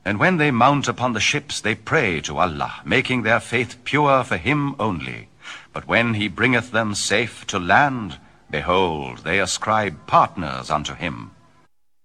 And when they mount upon the ships, they pray to Allah, making their faith pure for him only. But when he bringeth them safe to land, behold, they ascribe partners unto him.